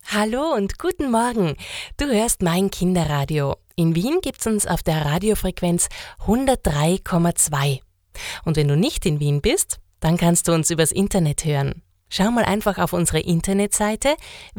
Hallo und guten Morgen. Du hörst mein Kinderradio. In Wien gibt's uns auf der Radiofrequenz 103,2. Und wenn du nicht in Wien bist, dann kannst du uns übers Internet hören. Schau mal einfach auf unsere Internetseite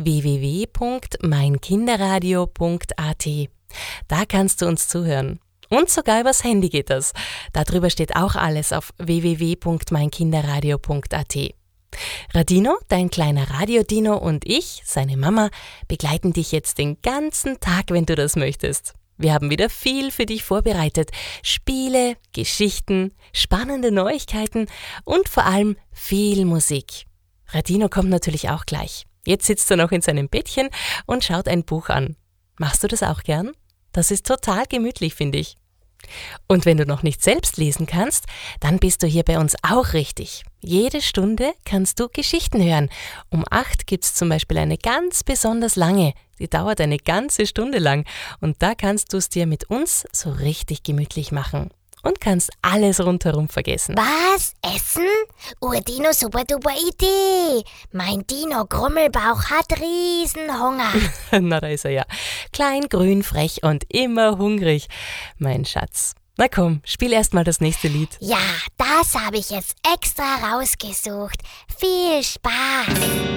www.meinkinderradio.at. Da kannst du uns zuhören. Und sogar übers Handy geht das. Darüber steht auch alles auf www.meinkinderradio.at. Radino, dein kleiner Radiodino, und ich, seine Mama, begleiten dich jetzt den ganzen Tag, wenn du das möchtest. Wir haben wieder viel für dich vorbereitet. Spiele, Geschichten, spannende Neuigkeiten und vor allem viel Musik. Radino kommt natürlich auch gleich. Jetzt sitzt er noch in seinem Bettchen und schaut ein Buch an. Machst du das auch gern? Das ist total gemütlich, finde ich. Und wenn du noch nicht selbst lesen kannst, dann bist du hier bei uns auch richtig. Jede Stunde kannst du Geschichten hören. Um 8 gibt's zum Beispiel eine ganz besonders lange. Die dauert eine ganze Stunde lang. Und da kannst du es dir mit uns so richtig gemütlich machen. Und kannst alles rundherum vergessen. Was? Essen? Dino, super duper Idee. Mein Dino Grummelbauch hat Riesenhunger. Na, da ist er ja. Klein, grün, frech und immer hungrig. Mein Schatz. Na komm, spiel erst mal das nächste Lied. Ja, das habe ich jetzt extra rausgesucht. Viel Spaß.